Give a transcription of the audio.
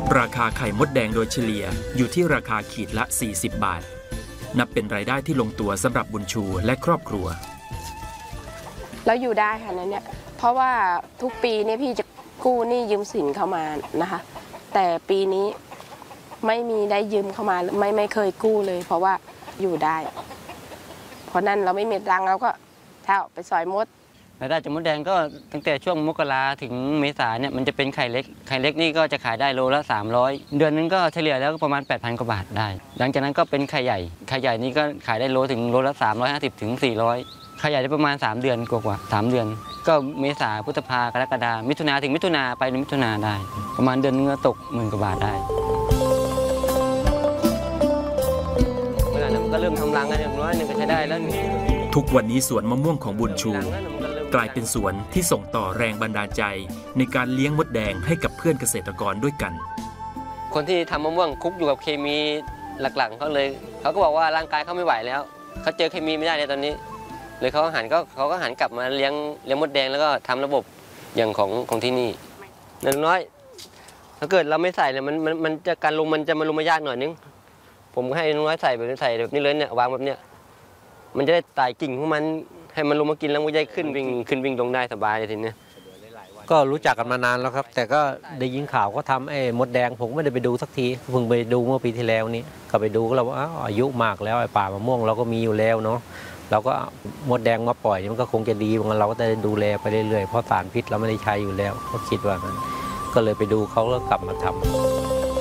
ราคาไข่มดแดงโดยเฉลี่ยอยู่ที่ราคาขีดละ40 บาทนับเป็นรายได้ที่ลงตัวสำหรับบุญชูและครอบครัวแล้วอยู่ได้ค่ะนั้นเนี่ยเพราะว่าทุกปีเนี่ยพี่จะกู้หนี้ยืมสินเข้ามานะคะแต่ปีนี้ไม่มีได้ยืมเข้ามาไม่เคยกู้เลยเพราะว่าอยู่ได้เพราะนั้นเราไม่มีตังค์เราก็เท่าไปสอยมดรายได้จากมดแดงก็ตั้งแต่ช่วงมกราถึงเมษาเนี่ยมันจะเป็นไข่เล็กนี่ก็จะขายได้โลละ300เดือนนึงก็เฉลี่ยแล้วก็ประมาณ 8,000 กว่าบาทได้หลังจากนั้นก็เป็นไข่ใหญ่นี่ก็ขายได้โลถึงโลละ350ถึง400ไข่ใหญ่ได้ประมาณ3เดือนกว่า3เดือนก็เมษาพฤษภากรกฎามิถุนาถึงมิถุนาไปในมิถุนาได้ประมาณเดือนนึงก็ตก10,000 กว่าบาทได้เมื่อไหร่มันก็เริ่มทำรังกันอย่างน้อยนึงก็ใช้ได้แล้วทุกวันนี้สวนมะม่วงของบุญชูกลายเป็นสวนที่ส่งต่อแรงบันดาลใจในการเลี้ยงมดแดงให้กับเพื่อนเกษตรกรด้วยกันคนที่ทำมะม่วงคุกอยู่กับเคมีหลักๆเขาก็บอกว่าร่างกายเขาไม่ไหวแล้วเขาเจอเคมีไม่ได้ในตอนนี้เลยเขาก็หันกลับมาเลี้ยงมดแดงแล้วก็ทำระบบอย่างของที่นี่อย่างน้อยถ้าเกิดเราไม่ใส่เนี่ยมันจะการลงมันจะมาลงมายากหน่อยนึงผมให้น้อยใส่แบบนี้เลยเนี่ยวางแบบเนี้ยมันจะได้ไต่กิ่งของมันให้มันลงมากินแล้วมันจะขึ้นวิ่งลงได้สบายเลยทีนี้ก็รู้จักกันมานานแล้วครับแต่ก็ได้ยินข่าวก็ทำไอ้มดแดงผมไม่ได้ไปดูสักทีเพิ่งไปดูเมื่อปีที่แล้วนี้ก็ไปดูก็เราว่าอายุมากแล้วไอ้ป่ามะม่วงเราก็มีอยู่แล้วเนาะเราก็มดแดงมาปล่อยมันก็คงจะดีเหมือนกันเราก็จะดูแลไปเรื่อยๆเพราะสารพิษเราไม่ได้ใช้อยู่แล้วก็คิดว่างั้นก็เลยไปดูเขาแล้วกลับมาทำ